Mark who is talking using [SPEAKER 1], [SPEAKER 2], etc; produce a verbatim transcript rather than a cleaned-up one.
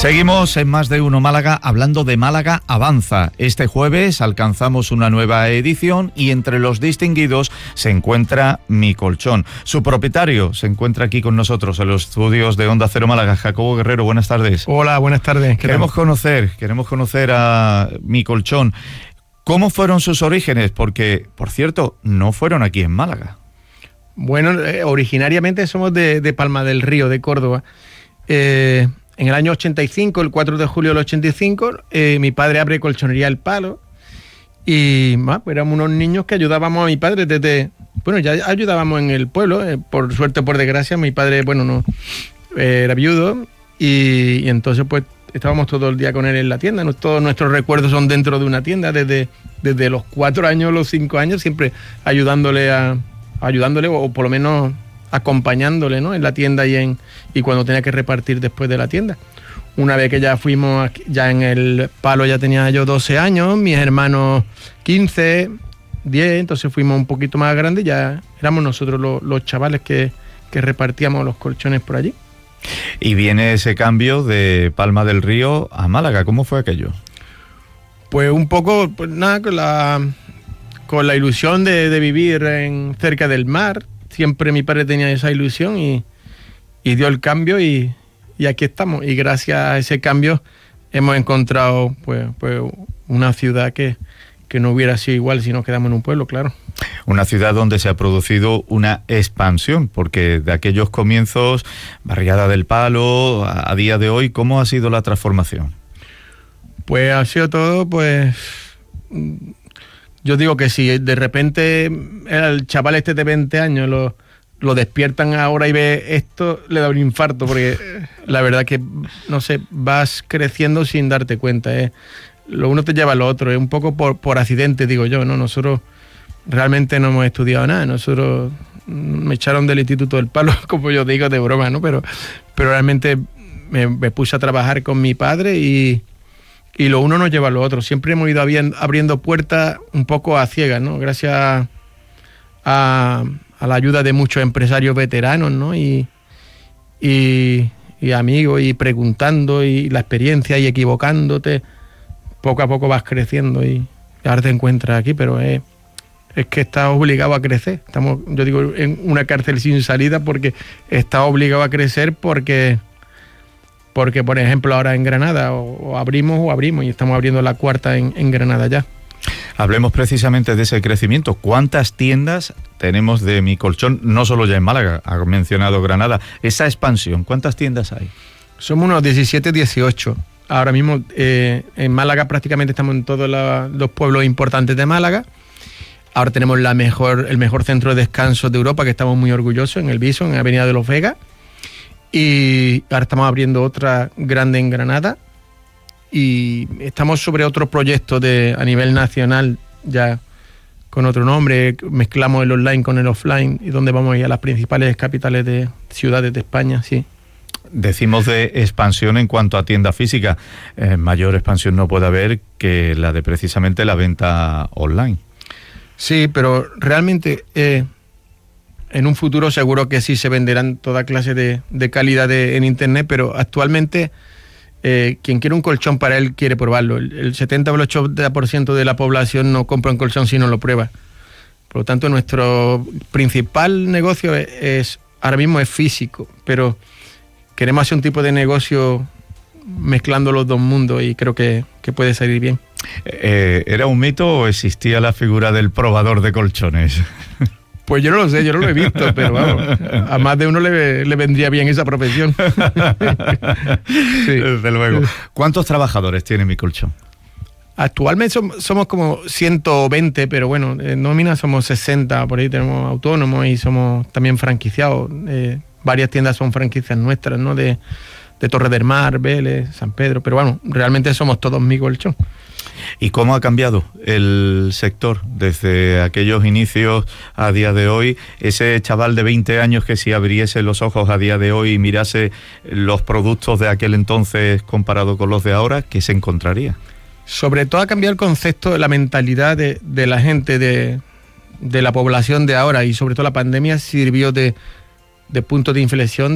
[SPEAKER 1] Seguimos en Más de Uno Málaga hablando de Málaga Avanza. Este jueves alcanzamos una nueva edición y entre los distinguidos se encuentra Mi Colchón. Su propietario se encuentra aquí con nosotros en los estudios de Onda Cero Málaga. Jacobo Guerrero, buenas tardes.
[SPEAKER 2] Hola, buenas tardes.
[SPEAKER 1] Queremos conocer, queremos conocer a Mi Colchón. ¿Cómo fueron sus orígenes? Porque, por cierto, no fueron aquí en Málaga.
[SPEAKER 2] Bueno, eh, originariamente somos de, de Palma del Río, de Córdoba. Eh... En el año ochenta y cinco, el cuatro de julio del ochenta y cinco, eh, mi padre abre Colchonería El Palo y bah, pues éramos unos niños que ayudábamos a mi padre desde... Bueno, ya ayudábamos en el pueblo, eh, por suerte o por desgracia, mi padre, bueno, no eh, era viudo y, y entonces pues estábamos todo el día con él en la tienda. No, todos nuestros recuerdos son dentro de una tienda, desde, desde los cuatro años, los cinco años, siempre ayudándole a ayudándole o por lo menos... acompañándole, ¿no? En la tienda y en y cuando tenía que repartir después de la tienda. Una vez que ya fuimos, ya en el Palo ya tenía yo doce años, mis hermanos quince, diez, entonces fuimos un poquito más grandes y ya éramos nosotros los, los chavales que, que repartíamos los colchones por allí.
[SPEAKER 1] Y viene ese cambio de Palma del Río a Málaga, ¿cómo fue aquello?
[SPEAKER 2] Pues un poco, pues nada, con la, con la ilusión de, de vivir en, cerca del mar. Siempre mi padre tenía esa ilusión y, y dio el cambio y, y aquí estamos. Y gracias a ese cambio hemos encontrado pues, pues una ciudad que, que no hubiera sido igual si nos quedamos en un pueblo, claro.
[SPEAKER 1] Una ciudad donde se ha producido una expansión, porque de aquellos comienzos, Barriada del Palo, a, a día de hoy, ¿cómo ha sido la transformación?
[SPEAKER 2] Pues ha sido todo, pues... Yo digo que si de repente el chaval este de veinte años lo, lo despiertan ahora y ve esto, le da un infarto, porque la verdad que, no sé, vas creciendo sin darte cuenta. ¿eh? Lo uno te lleva a lo otro, es un poco por, por accidente, digo yo, ¿no? Nosotros realmente no hemos estudiado nada, nosotros me echaron del Instituto del Palo, como yo digo, de broma, ¿no? Pero, pero realmente me, me puse a trabajar con mi padre y... Y lo uno nos lleva a lo otro. Siempre hemos ido abriendo puertas un poco a ciegas, ¿no? Gracias a, a, a la ayuda de muchos empresarios veteranos, ¿no? Y, y, y amigos, y preguntando, y la experiencia, y equivocándote. Poco a poco vas creciendo y ahora te encuentras aquí, pero es, es que estás obligado a crecer. Estamos, yo digo, en una cárcel sin salida porque estás obligado a crecer porque... Porque, por ejemplo, ahora en Granada o, o abrimos o abrimos y estamos abriendo la cuarta en, en Granada ya.
[SPEAKER 1] Hablemos precisamente de ese crecimiento. ¿Cuántas tiendas tenemos de Mi Colchón? No solo ya en Málaga, ha mencionado Granada. Esa expansión, ¿cuántas tiendas hay?
[SPEAKER 2] Somos unos diecisiete, dieciocho. Ahora mismo eh, en Málaga prácticamente estamos en todos la, los pueblos importantes de Málaga. Ahora tenemos la mejor, el mejor centro de descanso de Europa, que estamos muy orgullosos, en el Bison, en Avenida de los Vegas. Y ahora estamos abriendo otra grande en Granada y estamos sobre otro proyecto de, a nivel nacional, ya con otro nombre, mezclamos el online con el offline y donde vamos a ir a las principales capitales de ciudades de España, sí.
[SPEAKER 1] Decimos de expansión en cuanto a tienda física, eh, mayor expansión no puede haber que la de precisamente la venta online.
[SPEAKER 2] Sí, pero realmente... Eh, En un futuro seguro que sí se venderán toda clase de, de calidad de, en internet, pero actualmente eh, quien quiere un colchón para él quiere probarlo. El, el setenta o el ochenta por ciento de la población no compra un colchón si no lo prueba. Por lo tanto, nuestro principal negocio es, es ahora mismo es físico, pero queremos hacer un tipo de negocio mezclando los dos mundos y creo que, que puede salir bien.
[SPEAKER 1] Eh, ¿Era un mito o existía la figura del probador de colchones?
[SPEAKER 2] Pues yo no lo sé, yo no lo he visto, pero vamos, a más de uno le, le vendría bien esa profesión.
[SPEAKER 1] Sí. Desde luego. ¿Cuántos trabajadores tiene Mi Colchón?
[SPEAKER 2] Actualmente somos, somos como ciento veinte, pero bueno, en nómina somos sesenta, por ahí tenemos autónomos y somos también franquiciados. Eh, varias tiendas son franquicias nuestras, ¿no? De, de Torre del Mar, Vélez, San Pedro, pero bueno, realmente somos todos Mi Colchón.
[SPEAKER 1] ¿Y cómo ha cambiado el sector desde aquellos inicios a día de hoy? Ese chaval de veinte años que si abriese los ojos a día de hoy y mirase los productos de aquel entonces comparado con los de ahora, ¿qué se encontraría? Sobre todo ha cambiado el concepto, la mentalidad de, de la gente, de, de la población de ahora, y sobre todo la pandemia sirvió de, de punto de inflexión